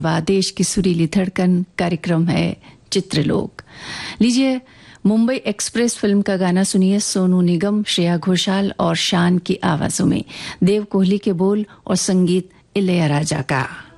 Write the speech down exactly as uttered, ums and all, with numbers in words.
व देश की सुरीली धड़कन कार्यक्रम है चित्रलोक। लीजिए मुंबई एक्सप्रेस फिल्म का गाना सुनिए, सोनू निगम, श्रेया घोषाल और शान की आवाजों में, देव कोहली के बोल और संगीत इलैयाराजा का।